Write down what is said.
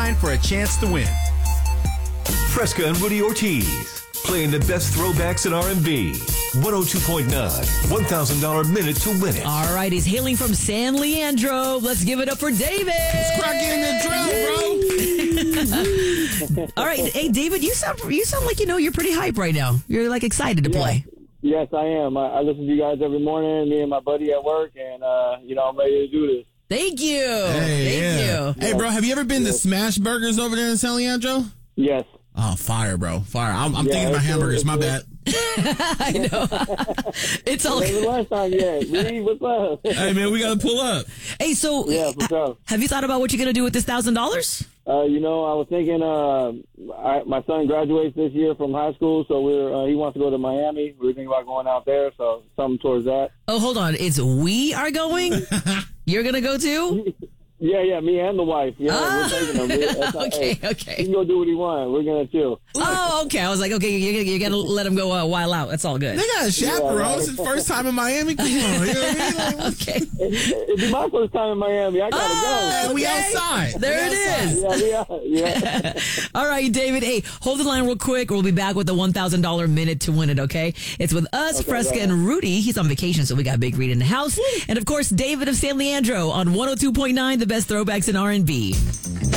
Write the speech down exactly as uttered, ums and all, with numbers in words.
line for a chance to win. Fresca and Rudy Ortiz, playing the best throwbacks in R and B. one oh two point nine, one thousand dollars minute to win it. All right, he's hailing from San Leandro. Let's give it up for David. It's cracking in the drill, bro. All right, hey, David, you sound you sound like, you know, you're pretty hype right now. You're, like, excited to Yeah. play. Yes, I am. I, I listen to you guys every morning, me and my buddy at work, and, uh, you know, I'm ready to do this. Thank you. Hey, Thank yeah. you. Hey, bro, have you ever been to Smash Burgers over there in San Leandro? Yes. Oh, fire, bro. Fire. I'm, I'm Yeah, thinking about it's hamburgers. good, My it's bad. I know. It's all When's the good. last time yet? Reed, what's up? Hey, man, we got to pull up. Hey, so Yeah, for sure. have you thought about what you're going to do with this one thousand dollars? Uh, you know, I was thinking, uh, I, my son graduates this year from high school, so we're, uh, he wants to go to Miami. We were thinking about going out there, so something towards that. Oh, hold on. It's we are going? You're going to go too? Yeah, yeah, me and the wife. Yeah, Ah. we're taking him. We're- that's not- Okay, hey, okay. He can go do what he wants. We're going to chill. Oh, okay. I was like, okay, you're, you're going to let him go uh, while out. That's all good. They got a chaperone. It's his first time in Miami. Come on. You know what I mean? Like, Okay. It'd be my first time in Miami. I got to Oh, and we okay. outside. There We it outside. is. go. Yeah, yeah, yeah. All right, David. Hey, hold the line real quick. We'll be back with the one thousand dollars minute to win it, okay? It's with us, Okay, Fresca, yeah. and Rudy. He's on vacation, so we got Big Reed in the house. And, of course, David of San Leandro on one oh two point nine, the best throwbacks in R and B.